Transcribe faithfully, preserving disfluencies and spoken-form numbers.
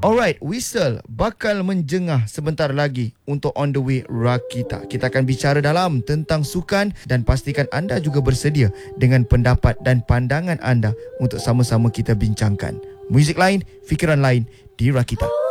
Alright, Whistle bakal menjengah sebentar lagi untuk On The Way Rakita. Kita akan bicara dalam tentang sukan dan pastikan anda juga bersedia dengan pendapat dan pandangan anda untuk sama-sama kita bincangkan. Muzik lain, fikiran lain di Rakita.